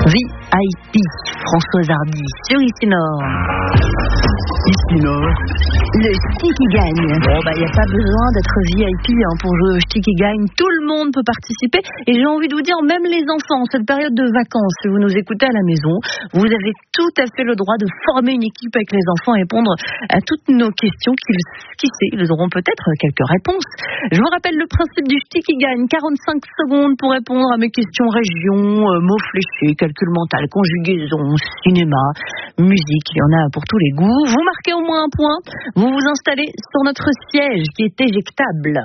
VIP, Françoise Hardy sur Ici Nord. Ici Nord, le Ch'ti qui gagne. Bon, il n'y a pas besoin d'être VIP pour jouer au Ch'ti qui gagne. Tout le monde peut participer. Et j'ai envie de vous dire, même les enfants, cette période de vacances, si vous nous écoutez à la maison, vous avez tout à fait le droit de former une équipe avec les enfants et répondre à toutes nos questions. Qui sait, ils auront peut-être quelques réponses. Je vous rappelle le principe du Ch'ti qui gagne. 45 secondes pour répondre à mes questions région, mots fléchés, calcul mental, conjugaison, cinéma, musique. Il y en a pour tous les goûts. Vous marquez au moins un point. Vous vous installez sur notre siège qui est éjectable.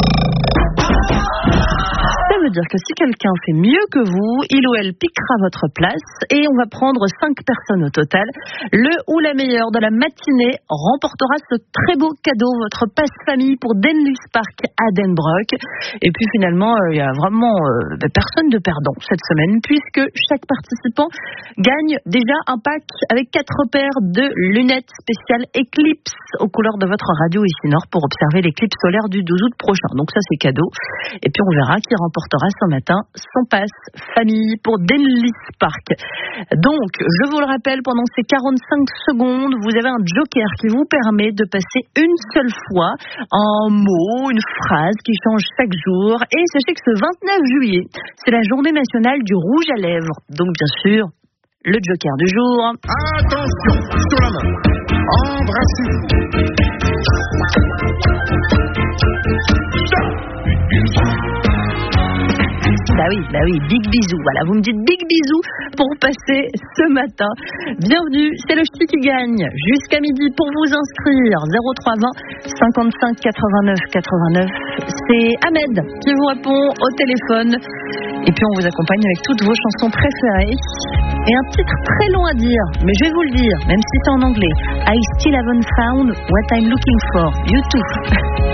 Ça veut dire que si quelqu'un fait mieux que vous, il ou elle piquera votre place et on va prendre 5 personnes au total. Le ou la meilleure de la matinée remportera ce très beau cadeau, votre passe-famille pour Denlis Park à Denbrock. Et puis finalement, il y a vraiment personne de perdant cette semaine puisque chaque participant gagne déjà un pack avec 4 paires de lunettes spéciales Eclipse aux couleurs de votre radio Ici Nord pour observer l'éclipse solaire du 12 août prochain. Donc ça c'est cadeau. Et puis on verra qui remportera ce matin son passe famille pour Denlis Park. Donc, je vous le rappelle, pendant ces 45 secondes, vous avez un joker qui vous permet de passer une seule fois un mot, une phrase qui change chaque jour. Et sachez que ce 29 juillet, c'est la journée nationale du rouge à lèvres. Donc, bien sûr, le joker du jour. Attention, sur la main, embrassez-vous. Bah oui, big bisou. Voilà, vous me dites big bisou pour passer ce matin. Bienvenue, c'est le Ch'ti qui gagne. Jusqu'à midi pour vous inscrire. 0320 55 89 89. C'est Ahmed qui vous répond au téléphone. Et puis on vous accompagne avec toutes vos chansons préférées. Et un titre très long à dire, mais je vais vous le dire, même si c'est en anglais. I still haven't found what I'm looking for. You too.